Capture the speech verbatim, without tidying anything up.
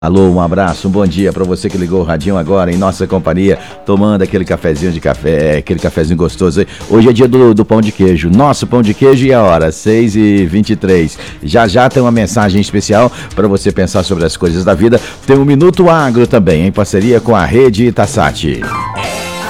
Alô, um abraço, um bom dia para você que ligou o radinho agora em nossa companhia, tomando aquele cafezinho de café, aquele cafezinho gostoso. Hoje é dia do, do pão de queijo, nosso pão de queijo, e a hora, seis e vinte e três. Já já tem uma mensagem especial para você pensar sobre as coisas da vida. Tem um Minuto Agro também, em parceria com a Rede Itasati.